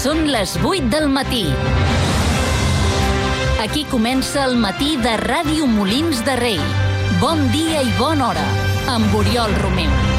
Són les 8 del matí. Aquí comença el matí de Ràdio Molins de Rei. Bon dia i bona hora, amb Oriol Romeu.